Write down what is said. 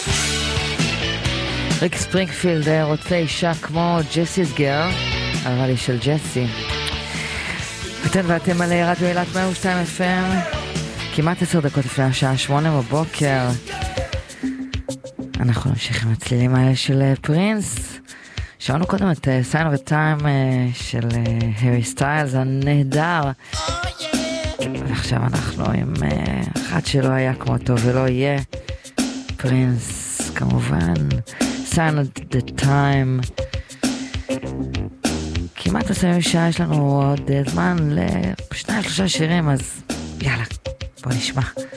ריק ספרינגפילד רוצה אישה כמו ג'סי's גרל, אבל היא של ג'סי. אתן ואתם על רדיו אילת 102 FM, כמעט 10 דקות לפני השעה 8 בבוקר. אנחנו נמשיך עם הצלילים האלה של פרינס. שמענו קודם את Sign of a Time של הרי סטיילס הנהדר. ועכשיו אנחנו עם אחד שלא היה כמותו ולא יהיה, פרינס כמובן. Sign of the Time. כמעט עושים שעה, יש לנו עוד זמן ל2-3 שירים, אז יאללה, בוא נשמע.